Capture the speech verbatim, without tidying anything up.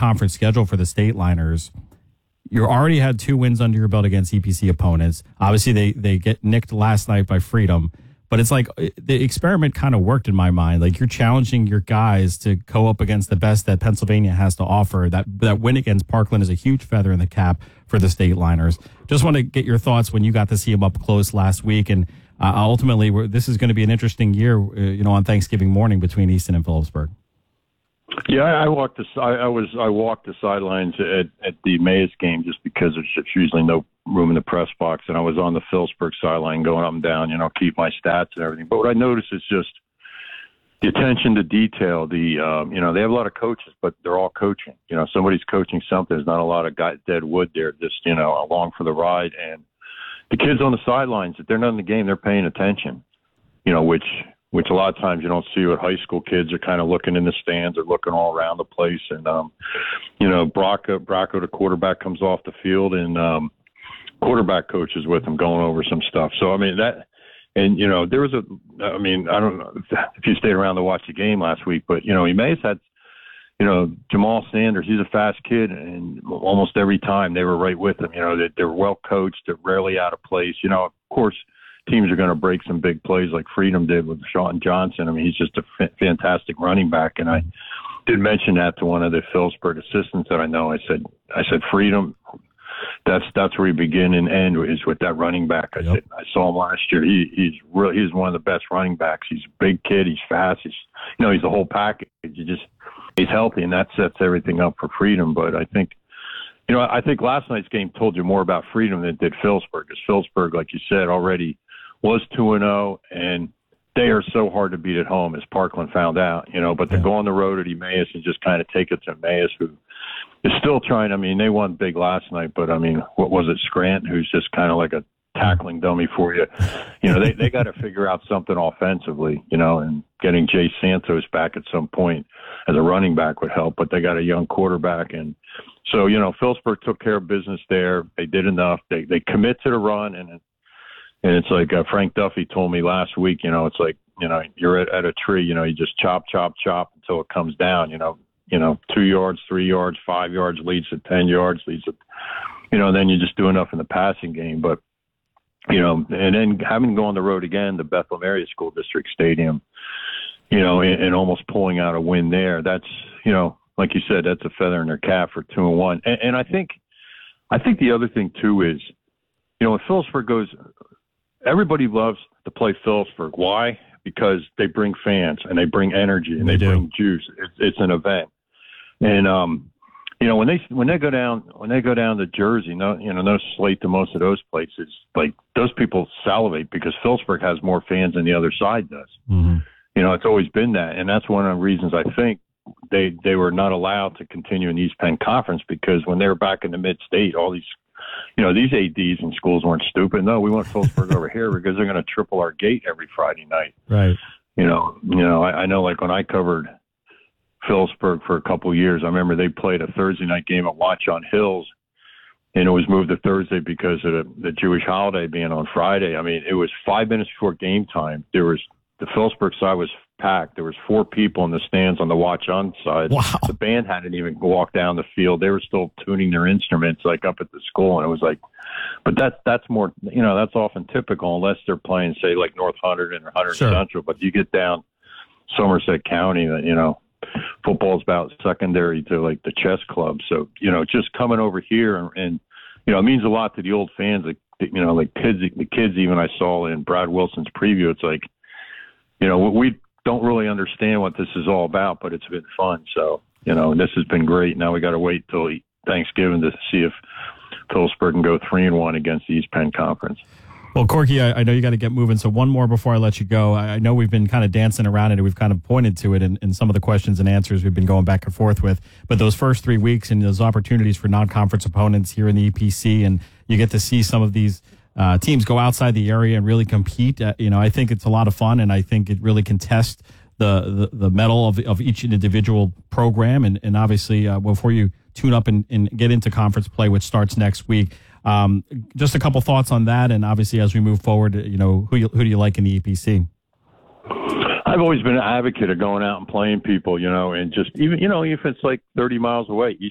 non-conference schedule for the Stateliners, you already had two wins under your belt against E P C opponents. Obviously, they they get nicked last night by Freedom. But it's like the experiment kind of worked in my mind. Like you're challenging your guys to go up against the best that Pennsylvania has to offer. That that win against Parkland is a huge feather in the cap for the Stateliners. Just want to get your thoughts when you got to see them up close last week. And uh, ultimately, we're, this is going to be an interesting year, uh, you know, on Thanksgiving morning between Easton and Phillipsburg. Yeah, I walked the I, I was I walked the sidelines at, at the Emmaus game just because there's usually no room in the press box, and I was on the Phillipsburg sideline going up and down, you know, keep my stats and everything. But what I noticed is just the attention to detail. The um, you know, they have a lot of coaches, but they're all coaching. You know, somebody's coaching something. There's not a lot of guy, dead wood there, just you know, along for the ride. And the kids on the sidelines, if they're not in the game, they're paying attention. You know, which. which a lot of times you don't see what high school kids are kind of looking in the stands or looking all around the place. And, um, you know, Bracco, Bracco, the quarterback, comes off the field, and um, quarterback coach is with him going over some stuff. So, I mean, that – and, you know, there was a – I mean, I don't know if you stayed around to watch the game last week, but, you know, Emmaus had – you know, Jamal Sanders, he's a fast kid, and almost every time they were right with him. You know, they, they're well coached. They're rarely out of place. You know, of course – teams are going to break some big plays like Freedom did with Sean Johnson. I mean, he's just a f- fantastic running back. And I did mention that to one of the Phillipsburg assistants that I know. I said, I said, Freedom, that's that's where you begin and end is with that running back. I yep. said, I saw him last year. He he's really he's one of the best running backs. He's a big kid. He's fast. He's you know he's the whole package. You just he's healthy, and that sets everything up for Freedom. But I think. You know, I think last night's game told you more about Freedom than it did Phillipsburg. Because Phillipsburg, like you said, already was two and oh, and they are so hard to beat at home, as Parkland found out. You know, but to yeah. go on the road at Emmaus and just kind of take it to Emmaus, who is still trying. I mean, they won big last night, but I mean, what was it, Scranton, who's just kind of like a tackling dummy for you. You know, they they got to figure out something offensively. You know, and getting Jay Santos back at some point as a running back would help. But they got a young quarterback and. So, you know, Phillipsburg took care of business there. They did enough. They they commit to the run, and it, and it's like uh, Frank Duffy told me last week, you know, it's like, you know, you're at, at a tree, you know, you just chop, chop, chop until it comes down, you know, you know, two yards, three yards, five yards leads to ten yards, leads to, you know, and then you just do enough in the passing game. But, you know, and then having to go on the road again, the Bethlehem Area School District Stadium, you know, and, and almost pulling out a win there, that's, you know, like you said, that's a feather in their cap for two and one. And, and I think, I think the other thing too is, you know, when Phillipsburg goes, everybody loves to play Phillipsburg. Why? Because they bring fans and they bring energy and they, they bring juice. It's, it's an event. And um, you know, when they when they go down when they go down to Jersey, no, you know, no slate to most of those places. Like those people salivate because Phillipsburg has more fans than the other side does. Mm-hmm. You know, it's always been that, and that's one of the reasons I think. They they were not allowed to continue in the East Penn Conference because when they were back in the mid-state, all these, you know, these A Ds and schools weren't stupid. No, we want Phillipsburg over here because they're going to triple our gate every Friday night. Right. You know, you know, I, I know like when I covered Phillipsburg for a couple of years, I remember they played a Thursday night game at Watchung Hills, and it was moved to Thursday because of the, the Jewish holiday being on Friday. I mean, it was five minutes before game time. There was the Phillipsburg side was packed. There was four people in the stands on the Watchung side. Wow. The band hadn't even walked down the field. They were still tuning their instruments like up at the school, and it was like, but that's that's more, you know, that's often typical unless they're playing, say, like North Hunterdon or Hunterdon sure. Central. But you get down Somerset County, that you know, football's about secondary to like the chess club. So you know, just coming over here and, and you know, it means a lot to the old fans. Like you know, like kids, the kids even I saw in Brad Wilson's preview. It's like, you know, we don't really understand what this is all about, but it's been fun. So, you know, this has been great. Now we got to wait till Thanksgiving to see if Phillipsburg can go three and one against the East Penn Conference. Well, Corky, I, I know you got to get moving. So one more before I let you go. I, I know we've been kind of dancing around it, and we've kind of pointed to it in, in some of the questions and answers we've been going back and forth with. But those first three weeks and those opportunities for non-conference opponents here in the E P C, and you get to see some of these Uh, teams go outside the area and really compete. Uh, you know, I think it's a lot of fun, and I think it really can test the the, the mettle of of each individual program. And, and obviously, uh, before you tune up and, and get into conference play, which starts next week, um, just a couple thoughts on that. And obviously, as we move forward, you know, who you, who do you like in the E P C? I've always been an advocate of going out and playing people, you know, and just even, you know, if it's like thirty miles away,